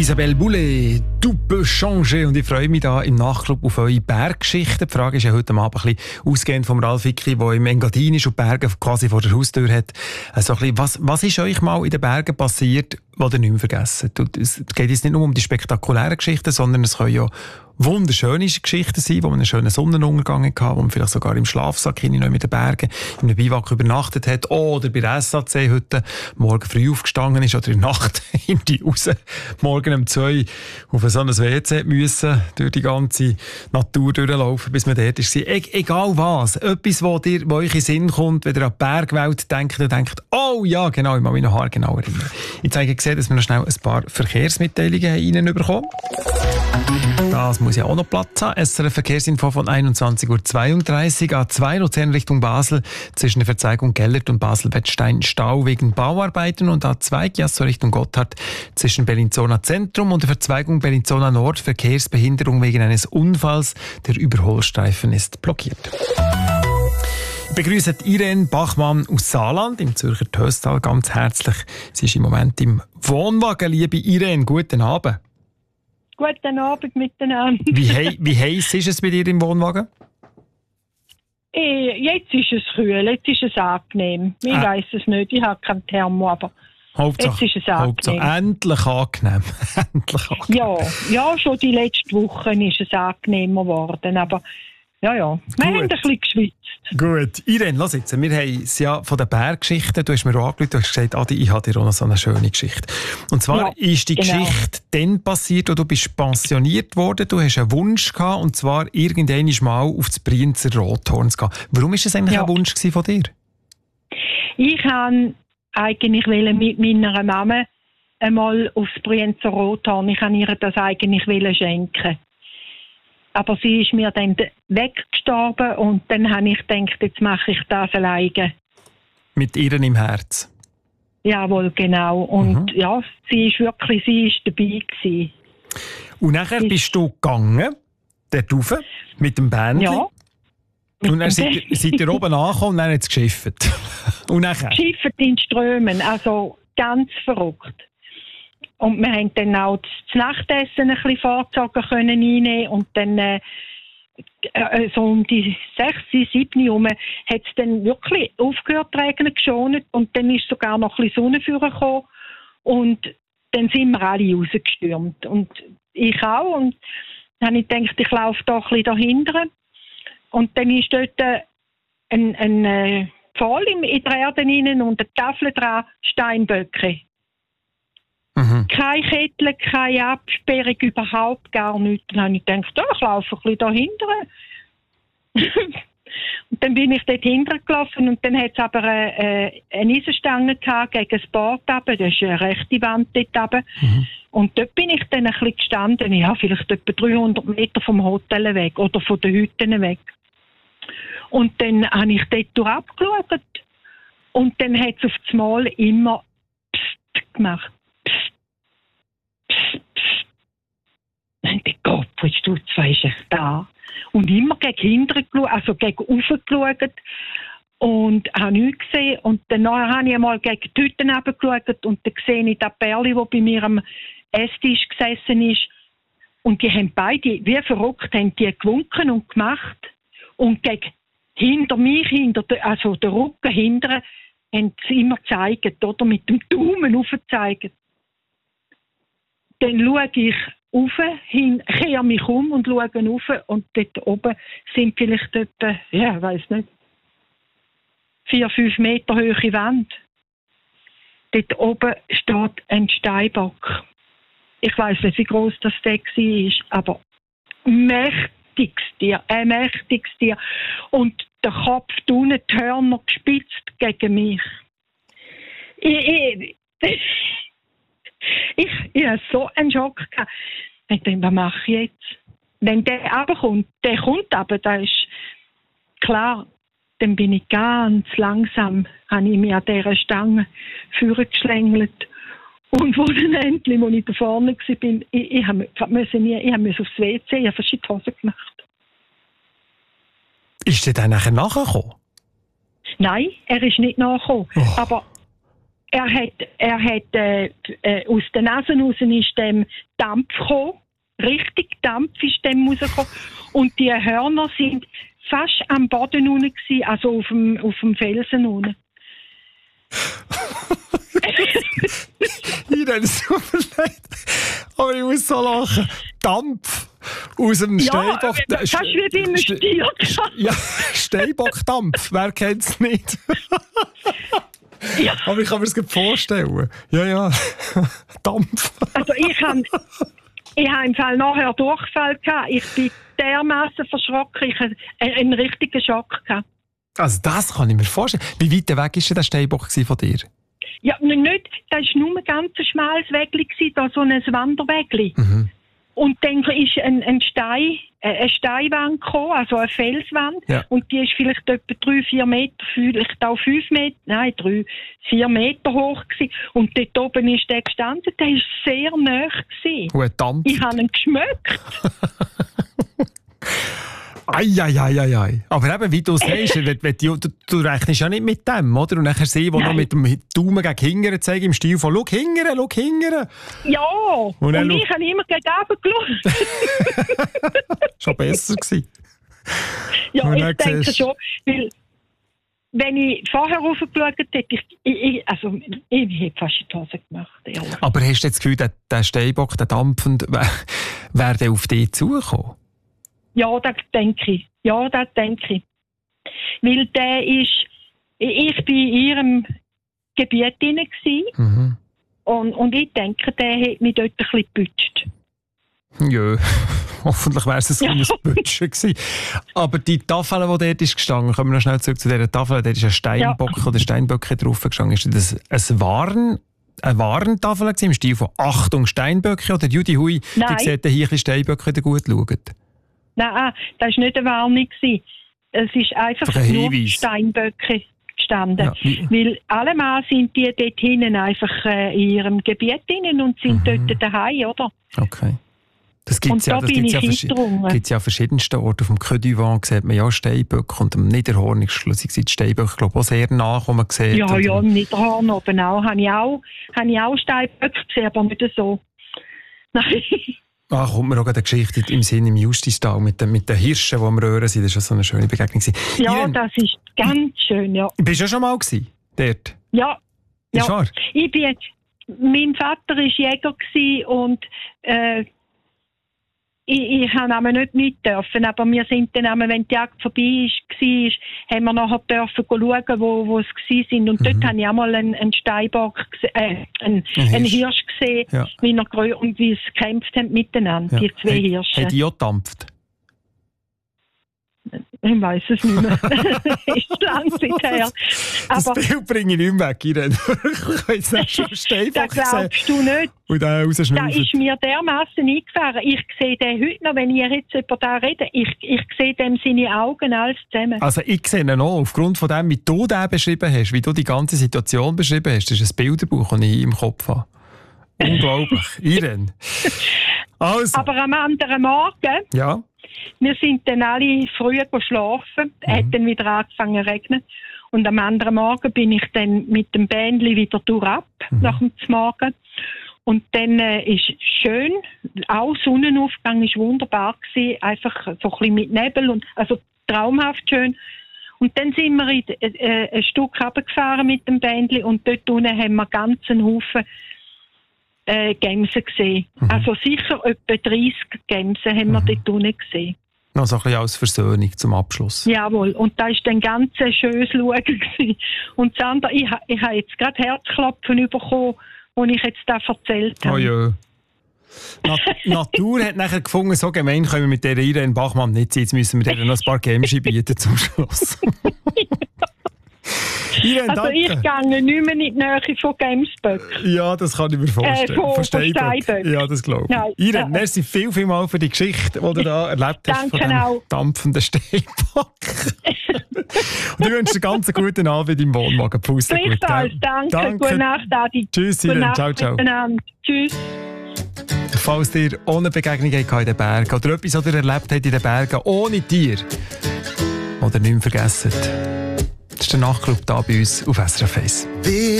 Isabelle Boulay, «Tu peux changer». Und ich freue mich da im Nachtclub auf eure Berggeschichten. Die Frage ist ja heute Abend ein bisschen ausgehend vom Ralf Icki, der im Engadin ist und die Berge quasi vor der Haustür hat. Also ein bisschen, was ist euch mal in den Bergen passiert, was ihr nicht mehr vergessen? Es geht jetzt nicht nur um die spektakulären Geschichten, sondern es können ja wunderschöne Geschichten sein, wo man einen schönen Sonnenuntergang hatte, wo man vielleicht sogar im Schlafsack hinein mit den Bergen in einem Biwak übernachtet hat oder bei der SAC heute morgen früh aufgestanden ist oder in der Nacht in die raus, morgen um 2 auf so ein WC müssen, durch die ganze Natur durchlaufen, bis man dort war. Egal was, etwas, wo euch in den Sinn kommt, wenn ihr an die Bergwelt denkt und denkt, oh ja, genau, ich muss mich noch haargenau erinnern. Ich zeige gesehen, dass wir noch schnell ein paar Verkehrsmitteilungen reinbekommen. Das muss ja auch noch Platz haben. SRF Verkehrsinfo von 21.32 Uhr. A2 Luzern Richtung Basel. Zwischen der Verzweigung Gellert und Basel-Wettstein Stau wegen Bauarbeiten. Und A2 Chiasso Richtung Gotthard. Zwischen Bellinzona Zentrum und der Verzweigung Bellinzona Nord. Verkehrsbehinderung wegen eines Unfalls. Der Überholstreifen ist blockiert. Ich begrüße Irene Bachmann aus Saarland im Zürcher Töstal ganz herzlich. Sie ist im Moment im Wohnwagen. Liebe Irene, guten Abend. Guten Abend miteinander. Wie heiß ist es bei dir im Wohnwagen? Jetzt ist es kühl, jetzt ist es angenehm. Ich weiss es nicht, ich habe kein Thermo, aber Hauptsache, jetzt ist es angenehm. Endlich angenehm. Endlich angenehm. Ja, schon die letzten Wochen ist es angenehmer geworden, aber ja. Wir haben ein bisschen geschwitzt. Gut. Irene, lass jetzt. Wir haben es ja von den Berggeschichten. Du hast mir auch angerufen, du hast gesagt, Adi, ich habe dir auch noch so eine schöne Geschichte. Und zwar ist die Geschichte dann passiert, als du bist pensioniert worden. Du hast einen Wunsch gehabt, und zwar irgendwann mal auf das Brienzer Rothorn zu gehen. Warum war das eigentlich ein Wunsch von dir? Ich wollte eigentlich mit meiner Mama einmal aufs Brienzer Rothorn. Ich wollte ihr das eigentlich schenken. Aber sie ist mir dann weggestorben und dann habe ich gedacht, jetzt mache ich das alleine. Mit ihr im Herz? Jawohl, genau. Und sie ist dabei gewesen. Und nachher bist du gegangen, dort rauf, mit dem Bändchen. Ja. Und dann seid ihr oben angekommen und dann hat es geschifft. Und nachher? Geschifft in Strömen, also ganz verrückt. Und wir haben dann auch das Nachtessen ein bisschen vorgezogen können reinnehmen und dann so um die 6, 7 herum hat es dann wirklich aufgehört zu regnen, geschont und dann ist sogar noch ein bisschen Sonne vorgekommen und dann sind wir alle rausgestürmt und ich auch und dann habe ich gedacht, ich laufe da ein bisschen dahinter und dann ist dort ein Pfahl in der Erde rein und eine Tafel dran, Steinböcke. Keine Kettel, keine Absperrung, überhaupt gar nichts. Dann habe ich gedacht, ich laufe ein bisschen dahinter. Und dann bin ich dort hintergelaufen und dann hat es aber eine Eisenstange gehabt gegen das Bord runter. Das ist eine rechte Wand dort runter. Und dort bin ich dann ein bisschen gestanden, ja, vielleicht etwa 300 Meter vom Hotel weg oder von den Hütten weg. Und dann habe ich dort durchabgeschaut und dann hat es auf das Mal immer Psst gemacht. Gott, jetzt du ist echt da. Und immer gegen hinten geschaut, also gegen rauf geschaut und habe nichts gesehen. Und dann habe ich einmal gegen die Hütten runtergeschaut und dann sehe ich das Pärchen, das bei mir am Esstisch gesessen ist. Und die haben beide, wie verrückt, haben die gewunken und gemacht. Und gegen hinter mich, also den Rücken hinter, haben sie immer gezeigt, oder mit dem Daumen aufgezeigt. Dann schaue ich rauf, kehre mich um und schaue rauf und dort oben sind vielleicht etwa, ja, ich weiss nicht, 4-5 Meter hohe Wand. Dort oben steht ein Steinbock. Ich weiss nicht, wie gross das war, aber mächtiges Tier. Und der Kopf unten, die Hörner gespitzt gegen mich. Ich hatte so einen Schock gehabt. Ich dachte, was mache ich jetzt? Wenn der runterkommt, aber das ist klar, dann bin ich ganz langsam, habe ich mich an dieser Stange vorgeschlängelt. Und wo dann endlich, als ich da vorne war, ich musste aufs WC, ich habe verschiedene Hosen gemacht. Ist der dann nachher nachgekommen? Nein, er ist nicht nachgekommen. Aber er hat aus der Nase raus ist dem Dampf gekommen. Richtig Dampf ist dem rausgekommen. Und die Hörner sind fast am Boden unten gewesen, also auf dem Felsen unten. Es tut mir leid, aber ich muss so lachen. Dampf aus dem Steinbock. Fast wie bei einem Stier. Ja, Steinbockdampf, wer kennt es nicht? Ja. Aber ich kann mir das vorstellen. Ja, Dampf. Also ich habe im Fall nachher Durchfall gehabt. Ich bin dermaßen verschrocken. Ich hatte einen richtigen Schock gehabt. Also das kann ich mir vorstellen. Wie weit weg war der Steinbock von dir? Ja, nicht. Das war nur ein ganz schmales Wägli, da so ein Wanderwägli. Mhm. Und dann ist eine Steinwand gekommen, also eine Felswand. Ja. Und die ist vielleicht etwa 3-4 Meter, vielleicht auch 5 Meter, nein, 3-4 Meter hoch gewesen. Und dort oben ist der gestanden, der war sehr nahe gewesen. Ich habe ihn geschmeckt. Ei. Aber eben, wie du sagst, du rechnest ja nicht mit dem, oder? Und nachher sie, die noch mit dem Daumen gegen Hingern zeigen, im Stil von «Schau hingern!» Ja, und ich habe immer gegen runter geschaut. Schon besser gewesen. Ja, ich denke schon, weil wenn ich vorher raufgeschaut hätte, ich hätte fast in die Hose gemacht. Ehrlich. Aber hast du das Gefühl, der Steinbock, der dampfend, wäre der auf dich zugekommen? Ja, das denke ich. Weil der ist, ich war in ihrem Gebiet drin gewesen, und ich denke, der hat mich dort ein bisschen geputscht. Ja, hoffentlich wäre es ein Bütschen gewesen. Aber die Tafel, die dort ist gestanden, kommen wir noch schnell zurück zu dieser Tafel, dort ist ein Steinbock oder Steinböcke drauf gestanden. Ist das eine Warentafel im Stil von «Achtung, Steinböcke» oder «Judi Hui, die sieht hier ein bisschen Steinböcke, die gut schauen»? Nein, das war nicht eine Warnung. Es ist einfach nur Steinböcke gestanden. Ja. Weil allemal sind die dort hinten einfach in ihrem Gebiet drin und sind dort daheim, oder? Okay. Das gibt es ja verschiedensten Orten. Auf dem Côte d'Ivoire sieht man ja Steinböcke und am Niederhorn ist die Steinböcke, glaube ich, auch sehr nah, wo man sieht. Ja, im Niederhorn oben auch. Habe ich auch Steinböcke gesehen, aber nicht so. Nein. Kommt mir auch eine Geschichte im Sinn im Justistal mit den Hirschen, die am Röhren sind. Das war so eine schöne Begegnung. Ja, das ist ganz schön, ja. Bist du schon mal dort? Ja. Ist wahr? Mein Vater war Jäger und ich habe aber nicht mit dürfen, aber wir sind dann, wenn die Jagd vorbei war, haben wir nachher dürfen schauen, wo es waren. Und dort habe ich auch mal einen Steinbock einen Hirsch gesehen, wie sie gekämpft haben miteinander, die zwei Hirsche. Hat die auch gedampft? Ich weiss es nicht mehr. Ist lange Zeit her. Aber das Bild bringe ich nicht mehr weg. Ich habe jetzt nicht schon Steinbock gesehen. Das glaubst du nicht. Und da ist mir dermassen eingefahren. Ich sehe den heute noch, wenn ich jetzt über den rede, ich sehe dem seine Augen alles zusammen. Also ich sehe ihn auch, aufgrund von dem, wie du den beschrieben hast, wie du die ganze Situation beschrieben hast. Das ist ein Bilderbuch, das ich im Kopf habe. Unglaublich. Irene. Also. Aber am anderen Morgen... Ja. Wir sind dann alle früh schlafen. Es hat dann wieder angefangen zu regnen. Und am anderen Morgen bin ich dann mit dem Bändli wieder durchab, nach dem Morgen. Und dann ist schön, auch Sonnenaufgang ist wunderbar gewesen, einfach so ein bisschen mit Nebel und also traumhaft schön. Und dann sind wir ein Stück runtergefahren mit dem Bändli und dort unten haben wir ganz einen Haufen Gämse gesehen. Also sicher etwa 30 Gämse haben wir dort unten gesehen. Noch so ein bisschen als Versöhnung zum Abschluss. Jawohl, und da war dann ganz schönes Schauen gewesen. Und das andere, ich habe jetzt gerade Herzklopfen bekommen, als ich jetzt das erzählt habe. Oh ja. Natur hat nachher gefunden, so gemein können wir mit der Irene Bachmann nicht sein. Jetzt müssen wir dir noch ein paar Gämse bieten zum Schluss. Irene, also danke. Ich gehe nicht mehr in die Nähe von Gemsböcken. Ja, das kann ich mir vorstellen. Von Steinböcken. Ja, das glaube ich. Irene, merci viel für die Geschichte, die du da erlebt hast von dem dampfenden Steinbock. Und ich wünsche dir ganz einen guten Abend im Wohnwagen. Puste gut. Danke. Gute Nacht, Adi. Tschüss, Irene. Ciao. Tschüss. Falls ihr ohne Begegnung in den Bergen oder etwas oder erlebt habt in den Bergen ohne Tier oder nicht mehr vergessen, das ist der Nachtclub hier bei uns auf SRF 1.